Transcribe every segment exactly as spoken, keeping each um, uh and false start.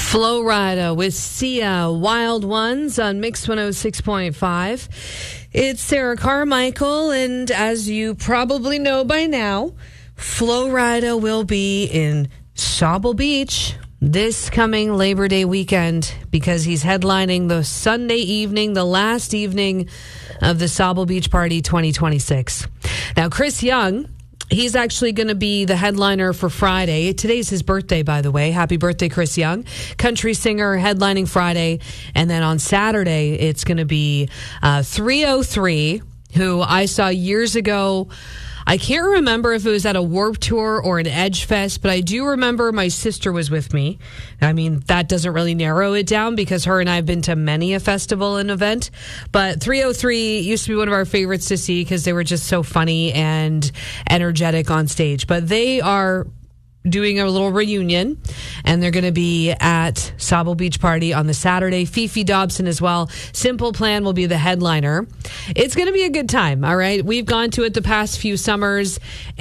Flo Rida with Sia, Wild Ones on Mix one oh six point five. It's Sarah Carmichael, and as you probably know by now, Flo Rida will be in Sauble Beach this coming Labor Day weekend because he's headlining the Sunday evening, the last evening of the Sauble Beach Party twenty twenty-six. Now, Chris Young, he's actually going to be the headliner for Friday. Today's his birthday, by the way. Happy birthday, Chris Young. Country singer headlining Friday. And then on Saturday, it's going to be uh, three oh three, who I saw years ago. I can't remember if it was at a Warped Tour or an Edge Fest, but I do remember my sister was with me. I mean, that doesn't really narrow it down because her and I have been to many a festival and event. But three oh three used to be one of our favorites to see because they were just so funny and energetic on stage. But they are doing a little reunion, and they're going to be at Sauble Beach Party on the Saturday. Fifi Dobson as well. Simple Plan will be the headliner. It's going to be a good time, all right? We've gone to it the past few summers,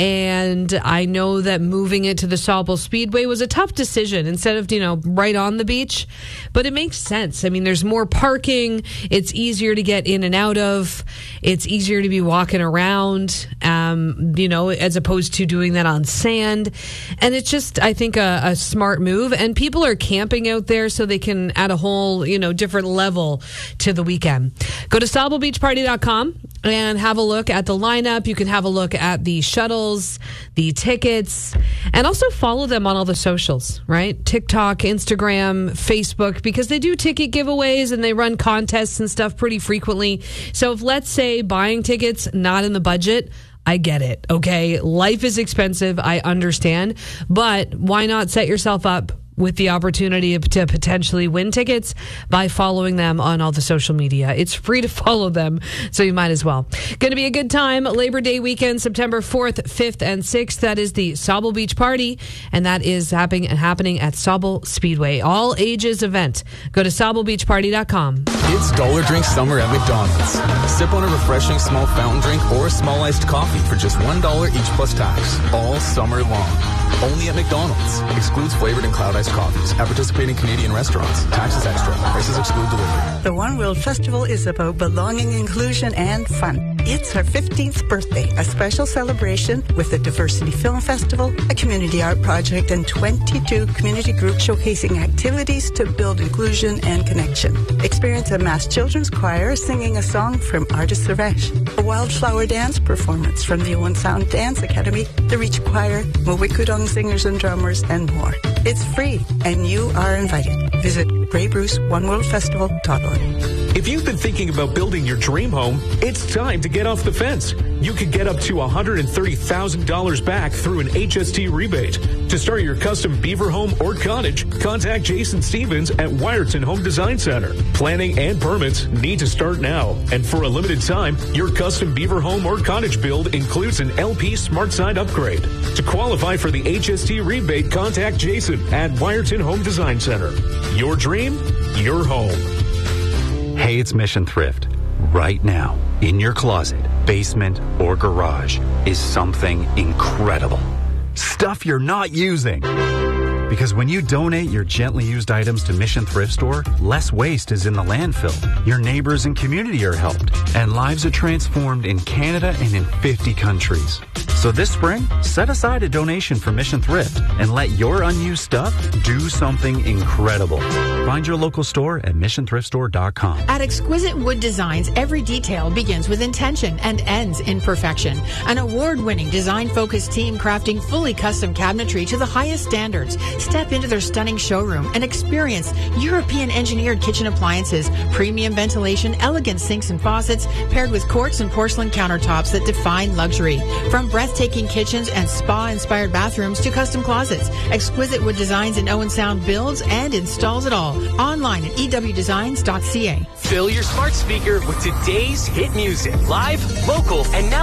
and I know that moving it to the Sauble Speedway was a tough decision instead of, you know, right on the beach, but it makes sense. I mean, there's more parking. It's easier to get in and out of. It's easier to be walking around, um, you know, as opposed to doing that on sand. And it's just, I think, a, a smart move. And people are camping out there so they can add a whole, you know, different level to the weekend. Go to sauble beach party dot com and have a look at the lineup. You can have a look at the shuttles, the tickets, and also follow them on all the socials, right? TikTok, Instagram, Facebook, because they do ticket giveaways and they run contests and stuff pretty frequently. So if, let's say, buying tickets not in the budget, I get it, okay? Life is expensive, I understand, but why not set yourself up with the opportunity to potentially win tickets by following them on all the social media. It's free to follow them, so you might as well. Going to be a good time. Labor Day weekend, September fourth, fifth, and sixth. That is the Sauble Beach Party, and that is happening happening at Sauble Speedway. All ages event. Go to sauble beach party dot com. It's Dollar Drink Summer at McDonald's. Sip on a refreshing small fountain drink or a small iced coffee for just one dollar each plus tax, all summer long. Only at McDonald's. Excludes flavored and cloud iced coffees at participating Canadian restaurants. Taxes extra. Prices exclude delivery. The One World Festival is about belonging, inclusion, and fun. It's our fifteenth birthday, a special celebration with the Diversity Film Festival, a community art project, and twenty-two community groups showcasing activities to build inclusion and connection. Experience a mass children's choir singing a song from Artist Suresh, a wildflower dance performance from the Owen Sound Dance Academy, the Reach Choir, Mowikudong singers and drummers, and more. It's free, and you are invited. Visit Grey Bruce One World Festival dot org. If you've been thinking about building your dream home, it's time to get off the fence. You could get up to one hundred thirty thousand dollars back through an H S T rebate. To start your custom beaver home or cottage, contact Jason Stevens at Wyerton Home Design Center. Planning and permits need to start now. And for a limited time, your custom beaver home or cottage build includes an L P Smart Side upgrade. To qualify for the H S T rebate, contact Jason at Wyerton Home Design Center. Your dream, your home. Hey, it's Mission Thrift. Right now, in your closet, basement, or garage is something incredible. Stuff you're not using. Because when you donate your gently used items to Mission Thrift Store, less waste is in the landfill. Your neighbors and community are helped, and lives are transformed in Canada and in fifty countries. So this spring, set aside a donation for Mission Thrift and let your unused stuff do something incredible. Find your local store at mission thrift store dot com. At Exquisite Wood Designs, every detail begins with intention and ends in perfection. An award-winning, design-focused team crafting fully custom cabinetry to the highest standards. Step into their stunning showroom and experience European-engineered kitchen appliances, premium ventilation, elegant sinks and faucets, paired with quartz and porcelain countertops that define luxury. From breathtaking kitchens and spa-inspired bathrooms to custom closets, Exquisite Wood Designs in Owen Sound builds and installs it all. Online at e w designs dot c a. Fill your smart speaker with today's hit music, live, local, and now